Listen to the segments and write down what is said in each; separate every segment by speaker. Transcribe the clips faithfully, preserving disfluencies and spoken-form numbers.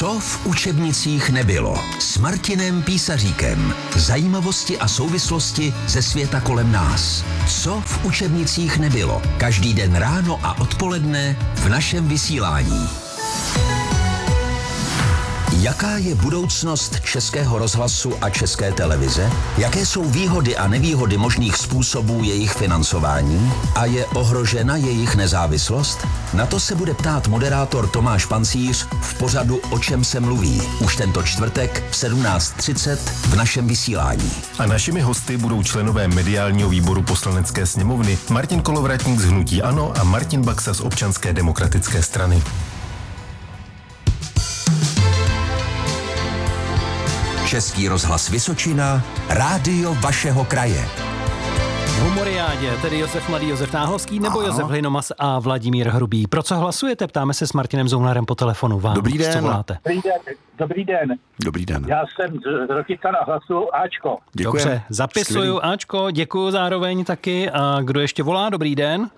Speaker 1: Co v učebnicích nebylo? S Martinem Písaříkem. Zajímavosti a souvislosti ze světa kolem nás. Co v učebnicích nebylo? Každý den ráno a odpoledne v našem vysílání. Jaká je budoucnost Českého rozhlasu a České televize? Jaké jsou výhody a nevýhody možných způsobů jejich financování? A je ohrožena jejich nezávislost? Na to se bude ptát moderátor Tomáš Pancíř v pořadu O čem se mluví. Už tento čtvrtek v sedmnáct třicet v našem vysílání.
Speaker 2: A našimi hosty budou členové mediálního výboru Poslanecké sněmovny Martin Kolovratník z hnutí ANO a Martin Baxa z Občanské demokratické strany.
Speaker 1: Český rozhlas Vysočina, rádio vašeho kraje.
Speaker 3: V Humoriádě, tedy Josef Mladý, Josef Náhlovský nebo Aha. Josef Hlinomas a Vladimír Hrubý. Pro co hlasujete? Ptáme se s Martinem Zounarem po telefonu. Vám,
Speaker 4: Dobrý den.
Speaker 3: Co voláte?
Speaker 5: Dobrý den. Dobrý den.
Speaker 4: Dobrý den.
Speaker 5: Já jsem z Rokycana, hlasuju Ačko.
Speaker 3: Děkujem. Dobře, zapisuju Skvělý. Ačko, děkuju zároveň taky. A kdo ještě volá? Dobrý den.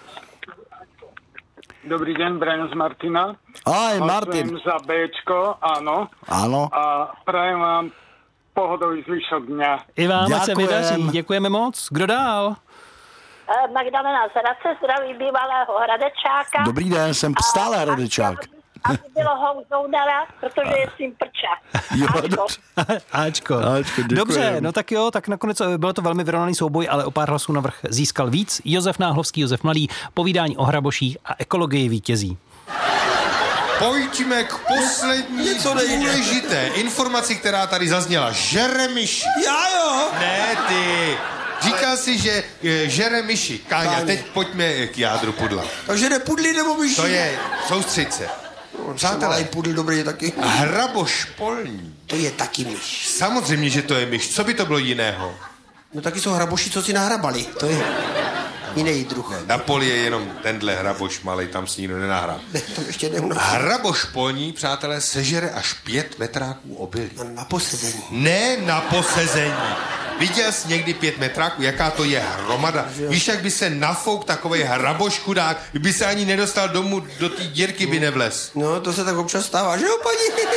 Speaker 6: Dobrý den, Brian z Martina.
Speaker 4: Ahoj, Martin.
Speaker 6: Hlasujem za Bčko, ano.
Speaker 4: Ano.
Speaker 6: A prajem vám pohodový zvyšok dňa.
Speaker 3: I vám se vydaří. Děkujeme moc. Kdo dál?
Speaker 7: Magdalena z Hradce, zdraví bývalého Hradečáka.
Speaker 4: Dobrý den, jsem stále Hradečák.
Speaker 7: A to bylo Zounara, protože je s tím prča.
Speaker 4: Jo,
Speaker 7: Ačko.
Speaker 3: Ačko.
Speaker 4: Ačko,
Speaker 3: dobře, no tak jo, tak nakonec bylo to velmi vyrovnaný souboj, ale o pár hlasů navrch získal víc. Josef Náhlovský, Josef Mladý, povídání o hraboších a ekologii vítězí.
Speaker 8: Pojďme k poslední důležité informaci, která tady zazněla. Žere myši.
Speaker 9: Já jo.
Speaker 8: Ne, ty. Říkal jsi, že e, žere myši. Káňa, Káňa, teď pojďme k jádru pudla.
Speaker 9: To žere pudly nebo myši?
Speaker 8: To je, soustřeď se.
Speaker 9: Přátelé, pudl dobrý je taky.
Speaker 8: Hraboš polní.
Speaker 9: To je taky myš.
Speaker 8: Samozřejmě, že to je myš. Co by to bylo jiného?
Speaker 9: No taky jsou hraboši, co si nahrabali. To je jiný druh.
Speaker 8: Ne, na poli je jenom tenhle hraboš malej, tam si nikdo nenahrá.
Speaker 9: Ne, to ještě neunahrá.
Speaker 8: Hraboš polní, přátelé, sežere až pět metráků obilí.
Speaker 9: Na, na posezení.
Speaker 8: Ne na posezení. Viděl jsi někdy pět metráků? Jaká to je hromada? Víš, jak by se nafouk takovej hraboš chudák, by se ani nedostal domů, do té dírky by nevlez.
Speaker 9: No, to se tak občas stává, že jo, paní?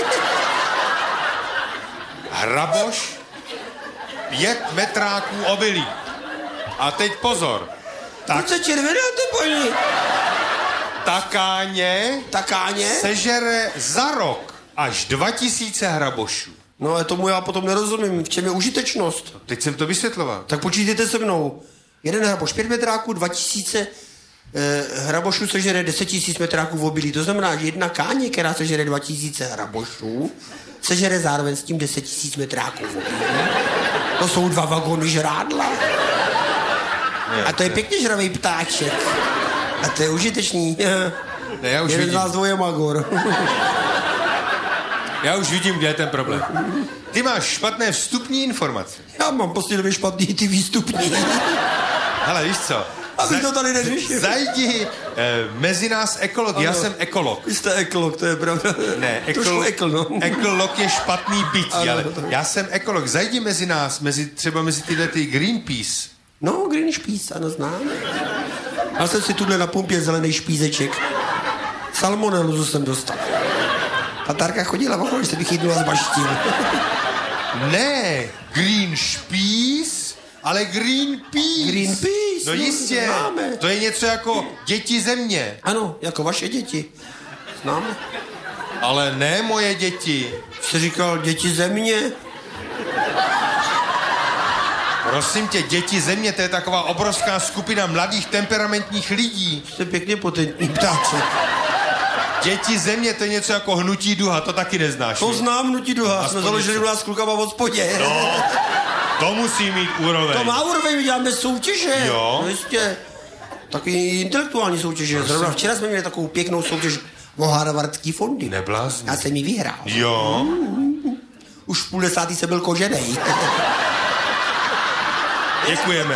Speaker 8: Hraboš, pět metráků obilí. A teď pozor.
Speaker 9: Tak se červenáte, paní.
Speaker 8: Takáně,
Speaker 9: Takáně
Speaker 8: sežere za rok až dva tisíce hrabošů.
Speaker 9: No, ale tomu já potom nerozumím. V čem je užitečnost?
Speaker 8: Teď jsem to vysvětloval.
Speaker 9: Tak počítejte se mnou. Jeden hraboš pět metráků, dva tisíce eh, hrabošů sežere deset tisíc metráků v obilí. To znamená, že jedna káně, která sežere dva tisíce hrabošů, sežere zároveň s tím deset tisíc metráků v obilí. To jsou dva vagony žrádla. A to je pěkně žravej ptáček. A to je užitečný.
Speaker 8: Ne, já už
Speaker 9: Jeden z
Speaker 8: vidím.
Speaker 9: nás dvoje magor.
Speaker 8: Já už vidím, kde je ten problém. Ty máš špatné vstupní informace.
Speaker 9: Já mám prostě době špatný ty výstupní.
Speaker 8: Hele, víš co?
Speaker 9: Aby to tady neřešil.
Speaker 8: Zajdi eh, mezi nás ekolog. Ano. Já jsem ekolog.
Speaker 9: Vy jste ekolog, to je pravda.
Speaker 8: Ne,
Speaker 9: ekol, ekl, no.
Speaker 8: ekolog je špatný byt,
Speaker 9: ano,
Speaker 8: ale
Speaker 9: to...
Speaker 8: já jsem ekolog. Zajdi mezi nás, mezi, třeba mezi tyhle ty Greenpeace.
Speaker 9: No, Greenpeace, ano, znám. Já jsem si tuhle na pumpě zelený špízeček. Salmonelu jsem dostal. Tatárka chodila okolo, že se bych jednula z baštil.
Speaker 8: Ne, Greenpeace, ale Greenpeace.
Speaker 9: Greenpeace.
Speaker 8: No jistě,
Speaker 9: známe.
Speaker 8: To je něco jako děti země.
Speaker 9: Ano, jako vaše děti. Známe.
Speaker 8: Ale ne moje děti.
Speaker 9: Jsi říkal děti země?
Speaker 8: Prosím tě, děti země, to je taková obrovská skupina mladých temperamentních lidí.
Speaker 9: Jste pěkně potentní ptáček.
Speaker 8: Děti země, to je něco jako hnutí duha, to taky neznáš.
Speaker 9: To znám, hnutí duha,
Speaker 8: Aspoň
Speaker 9: jsme založili
Speaker 8: něco.
Speaker 9: u nás s klukama v hospodě.
Speaker 8: No, to musí mít úroveň.
Speaker 9: To má úroveň, my děláme soutěže.
Speaker 8: Jo.
Speaker 9: No jistě. Taky intelektuální soutěže. Zrovna včera jsme měli takovou pěknou soutěž o harvardský fondy.
Speaker 8: Neblázni.
Speaker 9: Já jsem ji vyhrál.
Speaker 8: Jo.
Speaker 9: Mm, už v půl desátý jsem byl koženej.
Speaker 8: Děkujeme.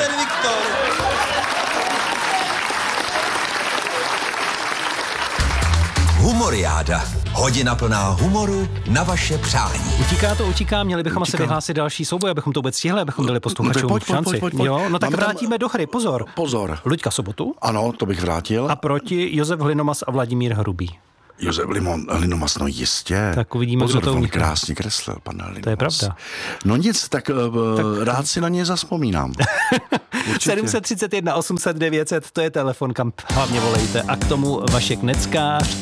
Speaker 1: Humoriáda. Hodina plná humoru na vaše přání.
Speaker 3: Utíká to, utíká, měli bychom
Speaker 4: Utíká.
Speaker 3: asi vyhlásit další souboj, abychom to vůbec stihli, abychom dali posluchačům
Speaker 4: Pojď, pojď,
Speaker 3: šanci.
Speaker 4: pojď, pojď, pojď.
Speaker 3: Jo, no tak
Speaker 4: Máme tam-
Speaker 3: vrátíme do hry, pozor.
Speaker 4: Pozor.
Speaker 3: Luďka Sobotu
Speaker 4: Ano, to bych vrátil.
Speaker 3: a proti Josef Hlinomas a Vladimír Hrubý.
Speaker 4: Josef Limon, Linomas, no jistě.
Speaker 3: Tak uvidíme,
Speaker 4: Pozor,
Speaker 3: kdo to
Speaker 4: on
Speaker 3: unikne.
Speaker 4: krásně kreslil, pan Linomas.
Speaker 3: To je pravda.
Speaker 4: No nic, tak, tak... rád si na ně zaspomínám.
Speaker 3: sedm set třicet jedna osm set devět set, to je telefon, kam hlavně volejte. A k tomu Vašek Neckář